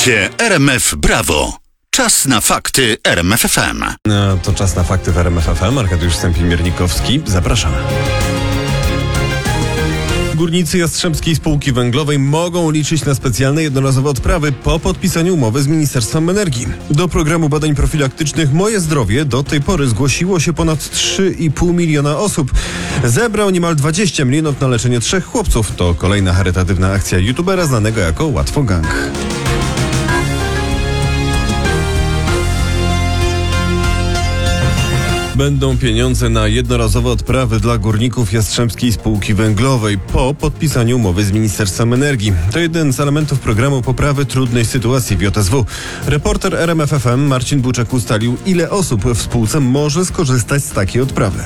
Słuchacie RMF Brawo. Czas na fakty RMF FM. To czas na fakty w RMF FM. Arkadiusz Stępień-Miernikowski. Zapraszamy. Górnicy Jastrzębskiej Spółki Węglowej mogą liczyć na specjalne jednorazowe odprawy po podpisaniu umowy z Ministerstwem Energii. Do programu badań profilaktycznych Moje Zdrowie do tej pory zgłosiło się ponad 3,5 miliona osób. Zebrał niemal 20 milionów na leczenie 3 chłopców. To kolejna charytatywna akcja youtubera znanego jako Łatwo Gang. Będą pieniądze na jednorazowe odprawy dla górników Jastrzębskiej Spółki Węglowej po podpisaniu umowy z Ministerstwem Energii. To jeden z elementów programu poprawy trudnej sytuacji w JSW. Reporter RMF FM Marcin Buczek ustalił, ile osób w spółce może skorzystać z takiej odprawy.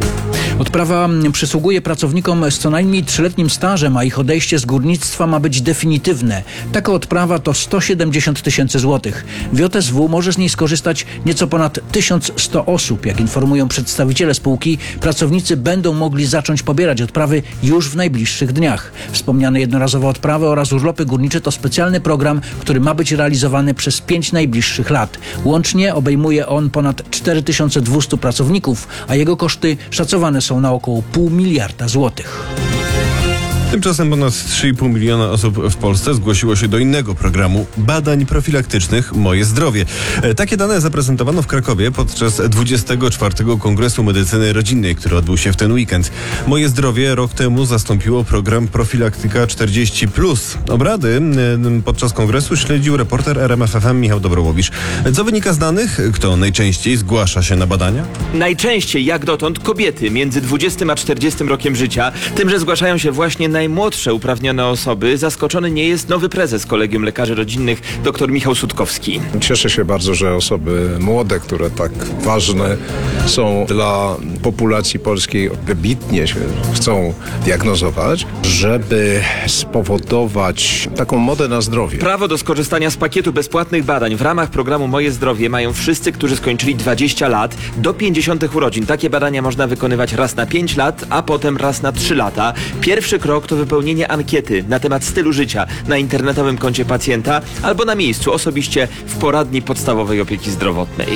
Odprawa przysługuje pracownikom z co najmniej 3-letnim stażem, a ich odejście z górnictwa ma być definitywne. Taka odprawa to 170 tysięcy złotych. W JSW może z niej skorzystać nieco ponad 1100 osób. Jak informują przedstawiciele spółki, pracownicy będą mogli zacząć pobierać odprawy już w najbliższych dniach. Wspomniane jednorazowe odprawy oraz urlopy górnicze to specjalny program, który ma być realizowany przez 5 najbliższych lat. Łącznie obejmuje on ponad 4200 pracowników, a jego koszty szacowane są na około 0,5 miliarda złotych. Tymczasem ponad 3,5 miliona osób w Polsce zgłosiło się do innego programu badań profilaktycznych Moje Zdrowie. Takie dane zaprezentowano w Krakowie podczas 24. Kongresu Medycyny Rodzinnej, który odbył się w ten weekend. Moje Zdrowie rok temu zastąpiło program Profilaktyka 40+. Obrady podczas kongresu śledził reporter RMF FM Michał Dobrołowicz. Co wynika z danych? Kto najczęściej zgłasza się na badania? Najczęściej, jak dotąd, kobiety między 20 a 40 rokiem życia. Tym, że zgłaszają się właśnie najmłodsze uprawnione osoby. Zaskoczony nie jest nowy prezes Kolegium Lekarzy Rodzinnych, dr Michał Sutkowski. Cieszę się bardzo, że osoby młode, które tak ważne są dla populacji polskiej, wybitnie się chcą diagnozować, żeby spowodować taką modę na zdrowie. Prawo do skorzystania z pakietu bezpłatnych badań w ramach programu Moje Zdrowie mają wszyscy, którzy skończyli 20 lat do 50 urodzin. Takie badania można wykonywać raz na 5 lat, a potem raz na 3 lata. Pierwszy krok to wypełnienie ankiety na temat stylu życia na internetowym koncie pacjenta albo na miejscu osobiście w poradni podstawowej opieki zdrowotnej.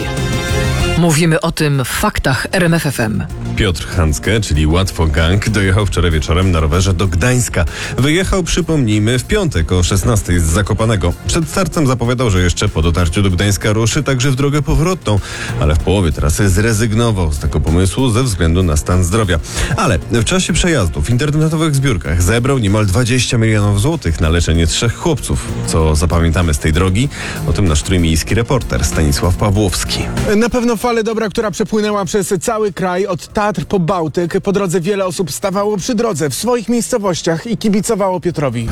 Mówimy o tym w faktach RMF FM. Piotr Hancke, czyli Łatwo Gang, dojechał wczoraj wieczorem na rowerze do Gdańska. Wyjechał, przypomnijmy, w piątek o 16 z Zakopanego. Przed startem zapowiadał, że jeszcze po dotarciu do Gdańska ruszy także w drogę powrotną, ale w połowie trasy zrezygnował z tego pomysłu ze względu na stan zdrowia. Ale w czasie przejazdu w internetowych zbiórkach zebrał niemal 20 milionów złotych na leczenie 3 chłopców. Co zapamiętamy z tej drogi? O tym nasz trójmiejski reporter Stanisław Pawłowski. Na pewno fale dobra, która przepłynęła przez cały kraj, od Tatr po Bałtyk. Po drodze wiele osób stawało przy drodze w swoich miejscowościach i kibicowało Piotrowi.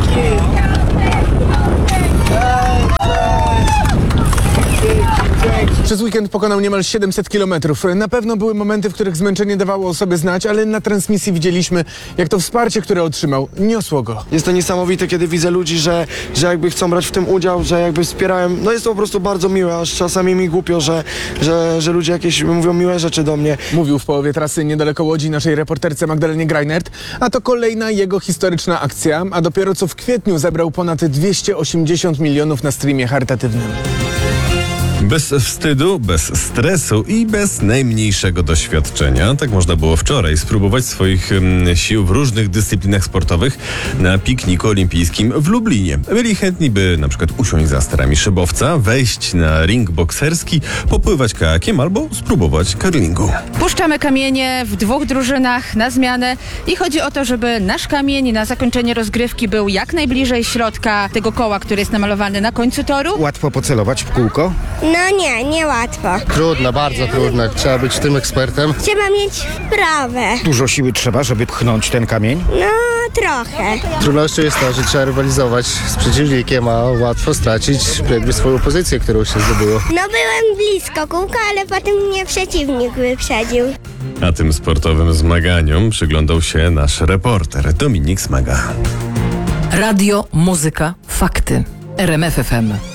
Przez weekend pokonał niemal 700 kilometrów. Na pewno były momenty, w których zmęczenie dawało o sobie znać, ale na transmisji widzieliśmy, jak to wsparcie, które otrzymał, niosło go. Jest to niesamowite, kiedy widzę ludzi, że jakby chcą brać w tym udział, że jakby wspierają. No jest to po prostu bardzo miłe, aż czasami mi głupio, że ludzie jakieś mówią miłe rzeczy do mnie. Mówił w połowie trasy niedaleko Łodzi naszej reporterce Magdalenie Greinert, a to kolejna jego historyczna akcja, a dopiero co w kwietniu zebrał ponad 280 milionów na streamie charytatywnym. Bez wstydu, bez stresu i bez najmniejszego doświadczenia. Tak można było wczoraj spróbować swoich sił w różnych dyscyplinach sportowych na pikniku olimpijskim w Lublinie. Byli chętni, by na przykład usiąść za sterami szybowca, wejść na ring bokserski, popływać kajakiem albo spróbować curlingu. Puszczamy kamienie w 2 drużynach na zmianę i chodzi o to, żeby nasz kamień na zakończenie rozgrywki był jak najbliżej środka tego koła, który jest namalowany na końcu toru. Łatwo pocelować w kółko? No nie łatwo. Trudne, bardzo trudne. Trzeba być tym ekspertem. Trzeba mieć wprawę. Dużo siły trzeba, żeby pchnąć ten kamień? No trochę. Trudnością jest to, że trzeba rywalizować z przeciwnikiem, a łatwo stracić jakby swoją pozycję, którą się zdobyło. No byłem blisko kółka, ale potem mnie przeciwnik wyprzedził. A tym sportowym zmaganiom przyglądał się nasz reporter Dominik Smaga. Radio, muzyka, fakty. RMF FM.